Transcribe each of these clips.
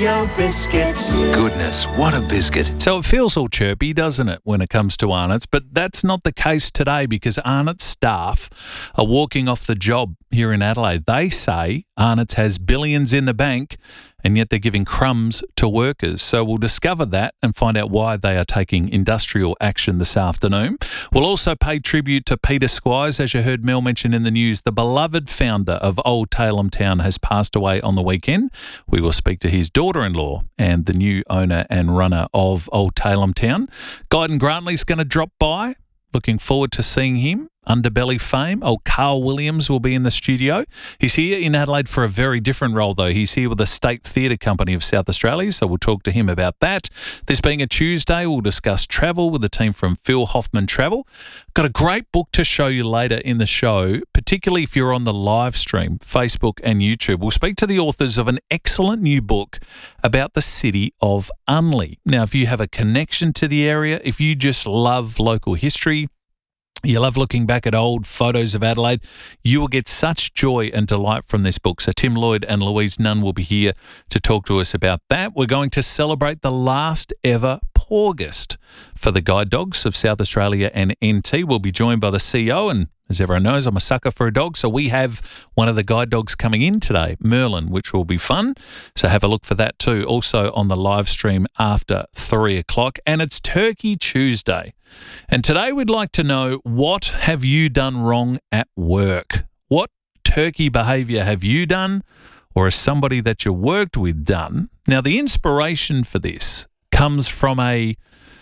Oreo biscuits. Goodness, what a biscuit. So it feels all chirpy, doesn't it, when it comes to Arnott's? But that's not the case today because Arnott's staff are walking off the job here in Adelaide. They say Arnott's has billions in the bank and yet they're giving crumbs to workers. So we'll discover that and find out why they are taking industrial action this afternoon. We'll also pay tribute to Peter Squires, as you heard Mel mention in the news. The beloved founder of Old Tailem Town has passed away on the weekend. We will speak to his daughter-in-law and the new owner and runner of Old Tailem Town. Guyton Grantley's going to drop by. Looking forward to seeing him. Underbelly fame. Old Carl Williams will be in the studio. He's here in Adelaide for a very different role, though. He's here with the State Theatre Company of South Australia, so we'll talk to him about that. This being a Tuesday, we'll discuss travel with the team from Phil Hoffman Travel. Got a great book to show you later in the show, particularly if you're on the live stream, Facebook and YouTube. We'll speak to the authors of an excellent new book about the city of Unley. Now, if you have a connection to the area, if you just love local history, you love looking back at old photos of Adelaide, you will get such joy and delight from this book. So Tim Lloyd and Louise Nunn will be here to talk to us about that. We're going to celebrate the last ever August for the Guide Dogs of South Australia and NT. We'll be joined by the CEO, and as everyone knows, I'm a sucker for a dog, so we have one of the guide dogs coming in today, Merlin, which will be fun. So have a look for that too. Also on the live stream after 3 o'clock, and it's Turkey Tuesday. And today we'd like to know, what have you done wrong at work? What turkey behaviour have you done, or has somebody that you worked with done? Now, the inspiration for this comes from a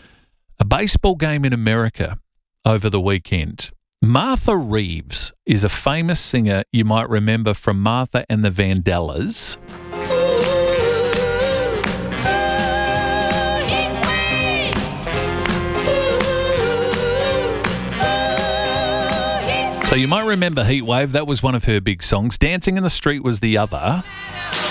baseball game in America over the weekend. Martha Reeves is a famous singer you might remember from Martha and the Vandellas. So you might remember Heatwave. That was one of her big songs. Dancing in the Street was the other.